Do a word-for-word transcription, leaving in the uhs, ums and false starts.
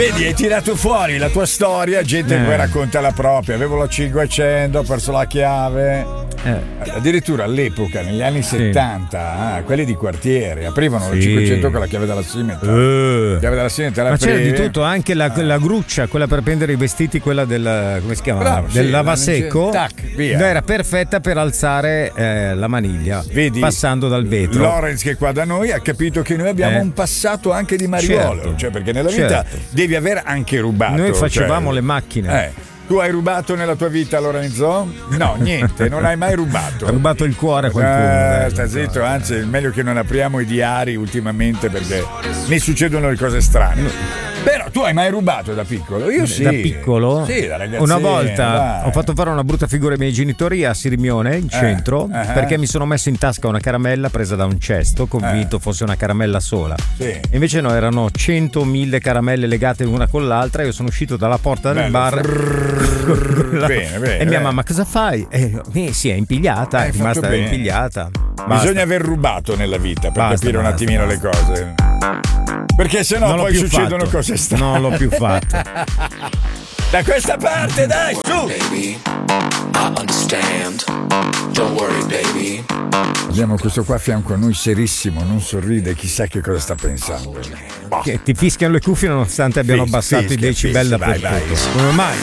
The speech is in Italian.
Vedi, hai tirato fuori la tua storia, gente che Eh. poi racconta la propria. Avevo la cinquecento, ho perso la chiave. Eh. Addirittura all'epoca, negli anni Sì. settanta, ah, quelli di quartiere aprivano la Sì. cinquecento con la chiave della simmetro. Eh. La chiave della simmetro la Ma c'era di aprivi. tutto, anche la, la gruccia, quella per prendere i vestiti, quella del, come si chiama? Bravo, del sì, lavasecco. tac, via. No, era perfetta per alzare eh, la maniglia, Vedi? passando dal vetro. Lorenz che è qua da noi ha capito che noi abbiamo Eh. un passato anche di mariuolo, Certo. cioè perché nella vita Certo. devi aver anche rubato. Noi facevamo cioè- le macchine. Eh. Tu hai rubato nella tua vita, Lorenzo? No, niente, non hai mai rubato. Ha rubato il cuore a qualcuno. Eh, eh. sta zitto, anzi è meglio che non apriamo i diari ultimamente perché ne succedono le cose strane. Però tu hai mai rubato da piccolo? Io sì. Da piccolo? Sì, da ragazzino. Una volta dai. ho fatto fare una brutta figura ai miei genitori a Sirmione, in Eh, centro, eh. perché mi sono messo in tasca una caramella presa da un cesto, convinto fosse una caramella sola. Sì. E invece no, erano cento mille caramelle legate l'una con l'altra. Io sono uscito dalla porta del Bello. bar. Bene, bene, e mia bene. mamma, cosa fai? Eh, eh, sì, è impigliata, Hai è fatto rimasta bene. impigliata. Basta. Bisogna aver rubato nella vita per Basta, capire un basta, attimino basta. le cose. Perché sennò Non l'ho poi più succedono fatto. cose strane. Non l'ho più fatto. Da questa parte, dai, su! Baby, I understand. Don't worry, baby. Abbiamo questo qua a fianco a noi serissimo, non sorride, chissà che cosa sta pensando. Boh. Che ti fischiano le cuffie nonostante abbiano Fischia, abbassato i fischia, decibel fischia, vai, dappertutto. vai. Come mai?